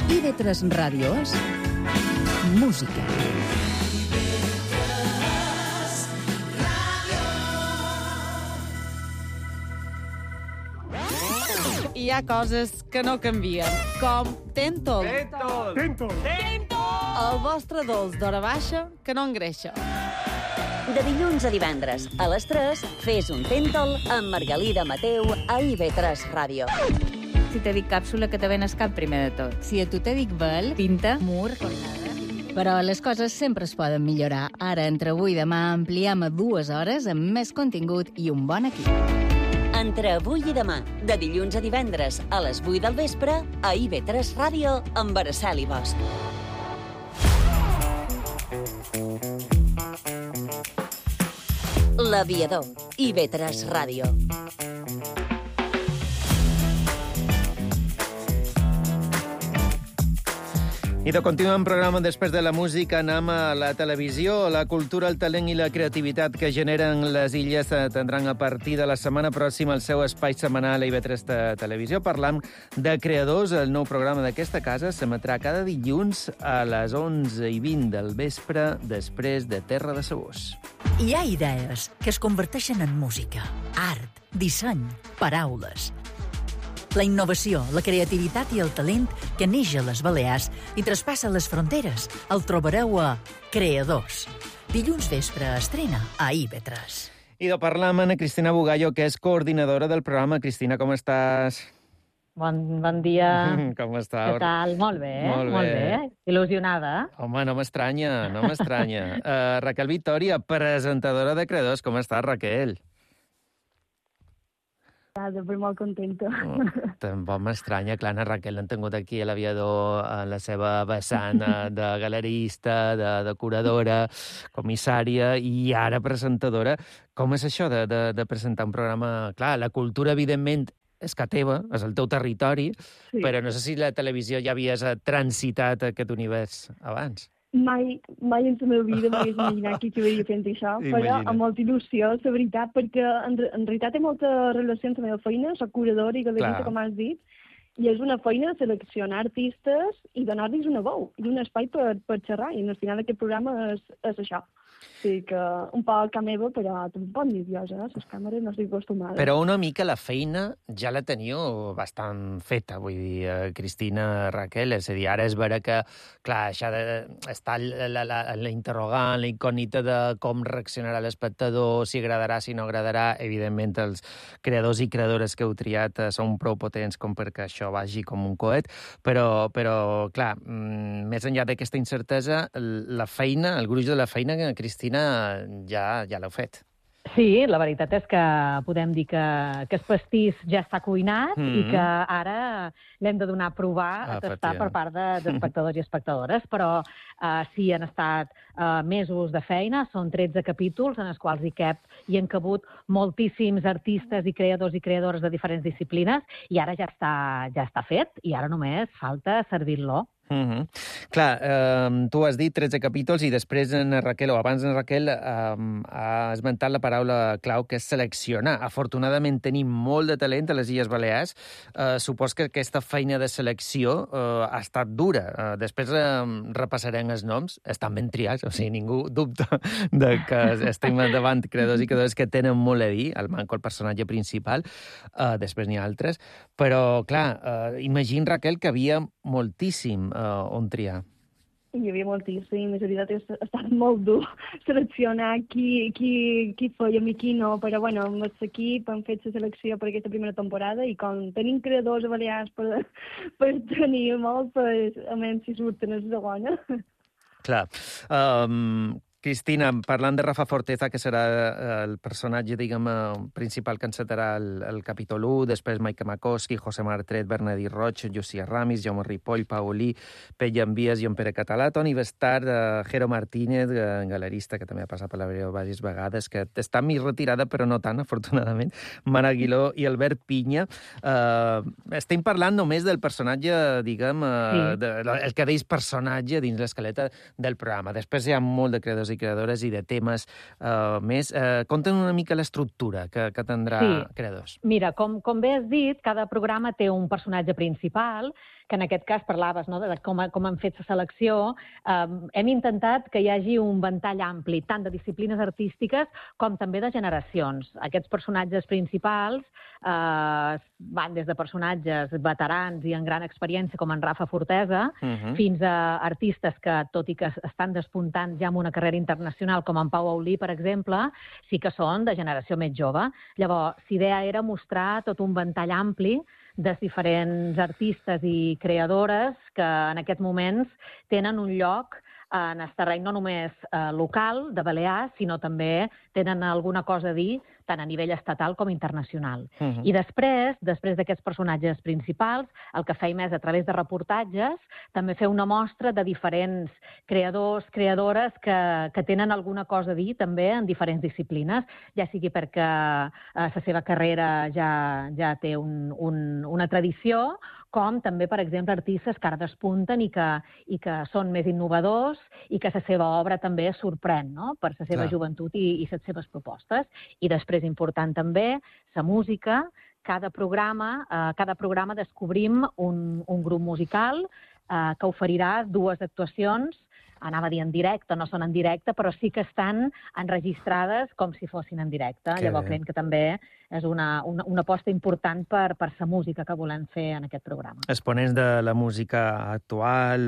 IB3 Ràdio és música. Hi ha coses que no canvien, com Tentol. Tentol! El vostre dolç d'hora baixa que no engreixa. De dilluns a divendres, a les 3, fes un Tentol amb Margalida Mateu a IB3 Ràdio. Si te dic càpsula, que te ven el cap primer de tot. Si a tu te dic vel, Pinta, mur, però les coses sempre es poden millorar. Ara, entre avui i demà, ampliem a 2 hores amb més contingut i un bon equip. Entre avui i demà, de dilluns a divendres, a les 8 del vespre, a IB3 Ràdio amb Araceli Bosch. L'Aviador, IB3 Ràdio. I de continuar amb programa després de la música anem a la televisió. La cultura, el talent i la creativitat que generen les illes tindran a partir de la setmana pròxima el seu espai setmanal a IB3 Televisió. Parlam de Creadors, el nou programa d'aquesta casa s'emetrà cada dilluns a les 11:20 del vespre després de Terra de Sabors. Hi ha idees que es converteixen en música, art, disseny, paraules. La innovació, la creativitat i el talent que neix a les Balears i traspassa les fronteres el trobareu a Creadors. Dilluns vespre estrena a IB3. I de parlar amb Ana Cristina Bugallo, que és coordinadora del programa. Cristina, com estàs? Bon dia. Com estàs? Què tal? Molt bé, Molt molt bé. bé. Il·lusionada. Home, no m'estranya, no m'estranya. Raquel Victòria, presentadora de Creadors. Com estàs, Raquel? Sempre molt contenta. Tampoc m'estranya, clar, Ana Raquel l'han tingut aquí a l'Aviador, a la seva vessant de galerista, de decoradora, comissària i ara presentadora. Com és això de presentar un programa? Clar, la cultura, evidentment, és que teva, és el teu territori, Sí. però no sé si la televisió ja havies transitat aquest univers abans. Mai en la meva vida m'hagués imaginat que acabaria fent això, però Imagina't. amb molta il·lusió, la veritat, perquè en realitat té molta relació amb la meva feina, soc curadora i galerista, Clar. com has dit, i és una feina seleccionar artistes i donar-los una veu i un espai per xerrar, i al final aquest programa és això. O sigui que un poc a meva, però també un poc nerviosa, les càmeres no estic acostumada. Però una mica la feina ja la teniu bastant feta, vull dir, Cristina, Raquel, és a dir, ara és vera que, clar, això està la interrogant, la incògnita de com reaccionarà l'espectador, si agradarà, si no agradarà. Evidentment, els creadors i creadores que heu triat són prou potents com perquè això vagi com un coet, però clar, més enllà d'aquesta incertesa, la feina, el gruix de la feina, Cristina, ja l'heu fet. Sí, la veritat és que podem dir que el pastís ja està cuinat i que ara l'hem de donar a provar, a tastar per part d'espectadors i espectadores, però sí, han estat mesos de feina, són 13 capítols en els quals hi han cabut moltíssims artistes i creadores de diferents disciplines i ara ja està fet i ara només falta servir-lo. Clar, tu has dit 13 capítols i després Raquel, o abans Raquel, ha esmentat la paraula clau, que és seleccionar. Afortunadament tenim molt de talent a les Illes Balears. Supos que aquesta feina de selecció ha estat dura. Després repassarem els noms. Estan ben triats, o sigui, ningú dubta de que estem davant creadors i creadores que tenen molt a dir, el Manco, el personatge principal. Després n'hi ha altres. Però, clar, imagina, Raquel, que havia moltíssim on triar. Hi havia moltíssim, la veritat ha estat molt dur seleccionar qui fèiem i qui no, però bueno, amb l'equip hem fet la selecció per aquesta primera temporada i com tenim creadors a Balears per tenir molt, pues, a menys si surten és de bona. Clar. Cristina, parlant de Rafa Forteza, que serà el personatge, diguem, principal que encetarà el capítol 1, després Maika Makoski, José Martret, Bernadí Roig, Llucia Ramis, Jaume Ripoll, Paulí, Pella Envies i Pere Català, Toni Bestard, Jero Martínez, galerista, que també ha passat per la Breu diverses vegades, que està més retirada, però no tant, afortunadament, Mara Aguiló i Albert Pinya. Estem parlant només del personatge, diguem, el que deix personatge dins l'escaleta del programa. Després hi ha molt de creadors i creadores i de temes més. Conta'm una mica l'estructura que tindrà Creadors. Mira, com bé has dit, cada programa té un personatge principal, que en aquest cas parlaves, no?, de com han fet la selecció. Hem intentat que hi hagi un ventall ampli, tant de disciplines artístiques com també de generacions. Aquests personatges principals van des de personatges veterans i amb gran experiència, com en Rafa Fortesa, fins a artistes que, tot i que estan despuntant ja amb una carrera internacional, com en Pau Aulí, per exemple, sí que són de generació més jove. Llavors, l'idea era mostrar tot un ventall ampli de diferents artistes i creadores que en aquests moments tenen un lloc en el terreny no només local, de Balears, sinó també tenen alguna cosa a dir tant a nivell estatal com internacional. I després d'aquests personatges principals, el que feim és, a través de reportatges, també fer una mostra de diferents creadors, creadores que tenen alguna cosa a dir també en diferents disciplines, ja sigui perquè la seva carrera ja té una tradició, com també, per exemple, artistes que ara despunten i que són més innovadors i que la seva obra també sorprèn, no?, per la seva joventut i les seves propostes. I després, important també, la música. Cada programa descobrim un grup musical que oferirà dues actuacions, anava a dir en directe, no són en directe, però sí que estan enregistrades com si fossin en directe. Llavors creiem que també és una aposta important per la música que volem fer en aquest programa. Exponents de la música actual,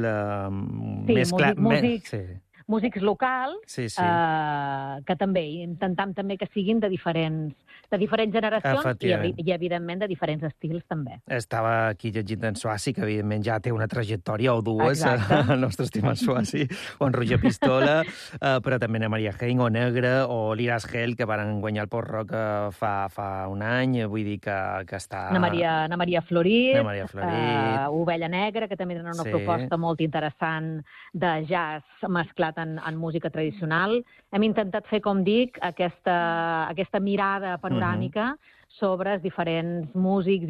músics locals, que també intentam també que siguin de diferents generacions i, evidentment, de diferents estils, també. Estava aquí llegint en Suassi, que, evidentment, ja té una trajectòria o dues, el nostre estimat Suassi, o en Roger Pistola, però també en Maria Hein, o Negre, o l'Iras Gel, que van guanyar el Port Rock fa un any, vull dir que està... Na Maria Florit, Ovella Negra, que també tenen una proposta molt interessant de jazz mesclat en música tradicional. Hem intentat fer, com dic, aquesta mirada panoràmica sobre els diferents músics